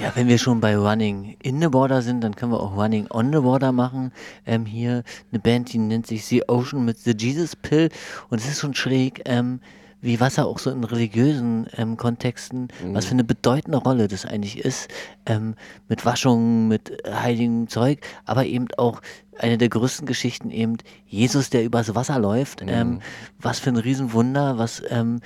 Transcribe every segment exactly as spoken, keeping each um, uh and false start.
Ja, wenn wir schon bei Running in the Water sind, dann können wir auch Running on the Water machen. Ähm, hier eine Band, die nennt sich The Ocean mit The Jesus Pill. Und es ist schon schräg, ähm, wie Wasser auch so in religiösen ähm, Kontexten, was für Mhm. eine bedeutende Rolle das eigentlich ist, ähm, mit Waschungen, mit äh, heiligem Zeug, aber eben auch eine der größten Geschichten eben Jesus, der übers Wasser läuft. Ähm, Mhm. was für ein Riesenwunder, was ähm,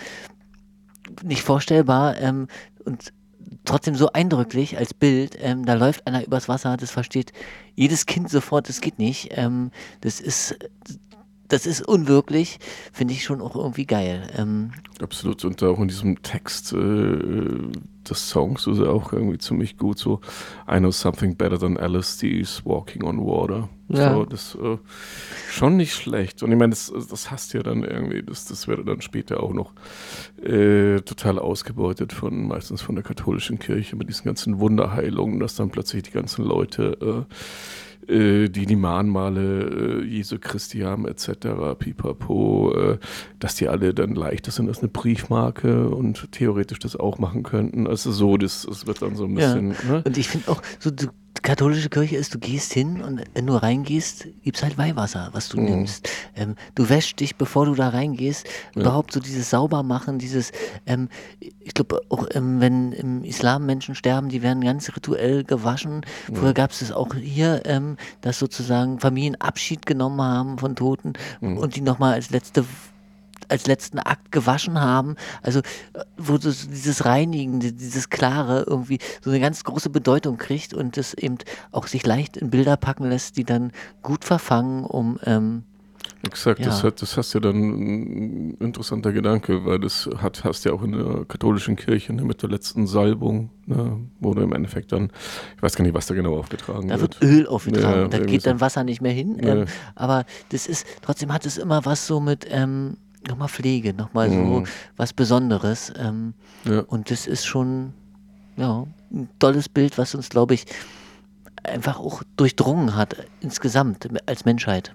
nicht vorstellbar ähm, und trotzdem so eindrücklich als Bild. Ähm, da läuft einer übers Wasser, das versteht jedes Kind sofort, das geht nicht. Ähm, das ist, das ist unwirklich, finde ich schon auch irgendwie geil. Ähm, Absolut. Und auch in diesem Text äh, des Songs ist er auch irgendwie ziemlich gut. So, I know something better than L S D's Walking on Water. ja, So, das äh, schon nicht schlecht. Und ich meine, das, das hast ja dann irgendwie, das, das wird dann später auch noch äh, total ausgebeutet von, meistens von der katholischen Kirche mit diesen ganzen Wunderheilungen, dass dann plötzlich die ganzen Leute äh, äh, die die Mahnmale äh, Jesu Christi haben, et cetera, pipapo, äh, dass die alle dann leichter sind als eine Briefmarke und theoretisch das auch machen könnten. Also so, das, das wird dann so ein ja. bisschen, ne? Und ich finde auch, so die katholische Kirche ist, du gehst hin und wenn du reingehst, gibt's halt Weihwasser, was du Mhm. nimmst. Ähm, du wäschst dich, bevor du da reingehst. Ja. Überhaupt so dieses Saubermachen, dieses, ähm, ich glaube auch, ähm, wenn im Islam Menschen sterben, die werden ganz rituell gewaschen. Früher Mhm. gab es das auch hier, ähm, dass sozusagen Familien Abschied genommen haben von Toten Mhm. und die nochmal als letzte als letzten Akt gewaschen haben. Also äh, wo das, dieses Reinigen, die- dieses Klare irgendwie so eine ganz große Bedeutung kriegt und das eben auch sich leicht in Bilder packen lässt, die dann gut verfangen, um ähm, Exakt, das, ja, hat, das hast ja dann ein interessanter Gedanke, weil das hat, hast ja auch in der katholischen Kirche ne, mit der letzten Salbung, ne, wo du im Endeffekt dann, ich weiß gar nicht, was da genau aufgetragen da wird wird. Öl aufgetragen Ja, und da irgendwie geht so. dann Wasser nicht mehr hin. Ähm, Ne, aber das ist, trotzdem hat es immer was so mit ähm, nochmal Pflege, nochmal so mm, was Besonderes. Ähm, ja. und das ist schon, ja, ein tolles Bild, was uns, glaube ich, einfach auch durchdrungen hat, insgesamt als Menschheit.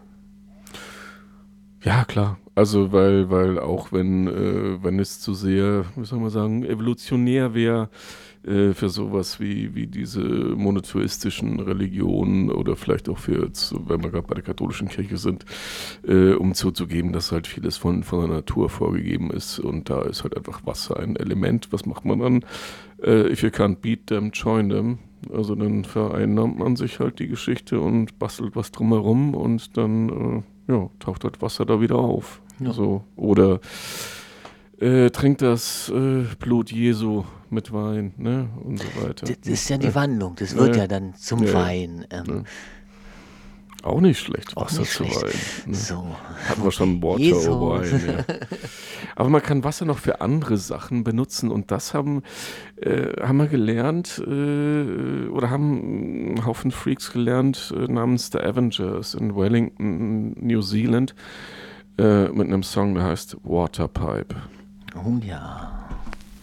Ja, klar. Also, weil, weil auch wenn, äh, wenn es zu sehr, wie soll man sagen, evolutionär wäre, äh, für sowas wie, wie diese monotheistischen Religionen oder vielleicht auch für, jetzt, wenn wir gerade bei der katholischen Kirche sind, äh, um zuzugeben, dass halt vieles von, von der Natur vorgegeben ist und da ist halt einfach Wasser ein Element. Was macht man dann? Äh, if you can't beat them, join them. Also dann vereinnahmt man sich halt die Geschichte und bastelt was drumherum und dann äh, ja, taucht das Wasser da wieder auf. Ja. So. Oder äh, trinkt das äh, Blut Jesu mit Wein, ne? Und so weiter. Das Hm, ist ja die ne? Wandlung, das wird Ne? ja dann zum Ja, ja, Wein. Ähm, ne? Auch nicht schlecht, auch Wasser nicht zu schlecht. Wein. Ne? So, Hatten wir schon Water or Jesus. Wine, ja. Aber man kann Wasser noch für andere Sachen benutzen und das haben, äh, haben wir gelernt äh, oder haben ein Haufen Freaks gelernt äh, namens The Avengers in Wellington, New Zealand, äh, mit einem Song, der heißt Waterpipe. Oh ja.